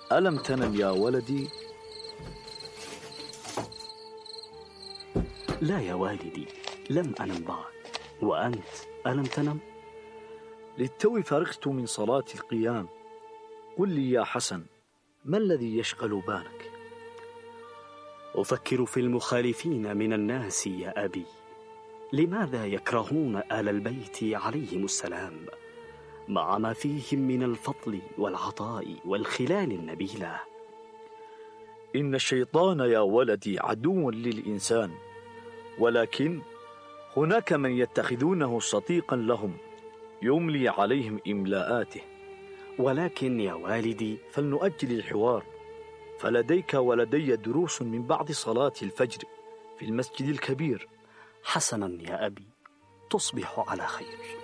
ألم تنم يا ولدي؟ لا يا والدي، لم أنم بعد. وأنت ألم تنم؟ للتو فرغت من صلاة القيام. قل لي يا حسن، ما الذي يشغل بالك؟ أفكر في المخالفين من الناس يا أبي. لماذا يكرهون آل البيت عليهم السلام مع ما فيهم من الفضل والعطاء والخلال النبيلة؟ إن الشيطان يا ولدي عدو للإنسان، ولكن هناك من يتخذونه صديقا لهم يملي عليهم إملاءاته. ولكن يا والدي، فلنؤجل الحوار، فلديك ولدي دروس من بعد صلاة الفجر في المسجد الكبير. حسنا يا أبي، تصبح على خير.